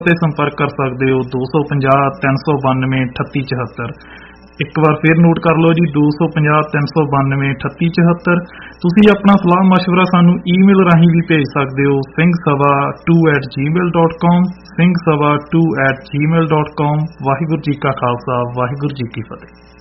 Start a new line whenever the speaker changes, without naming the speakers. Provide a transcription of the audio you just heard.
ਤੇ ਸੰਪਰਕ ਕਰ ਸਕਦੇ ਹੋ 250 392 3874। ਇੱਕ ਵਾਰ ਫਿਰ ਨੋਟ ਕਰ ਲਓ ਜੀ 250 392 3874। ਤੁਸੀਂ ਆਪਣਾ ਸਲਾਹ ਮਸ਼ਵਰਾ ਸਾਨੂੰ ਈਮੇਲ ਰਾਹੀਂ ਵੀ ਭੇਜ ਸਕਦੇ ਹੋ singhsabha2@gmail.com singhsabha2@gmail.com। ਵਾਹਿਗੁਰੂ ਜੀ ਕਾ ਖਾਲਸਾ, ਵਾਹਿਗੁਰੂ ਜੀ ਕੀ ਫਤਿਹ।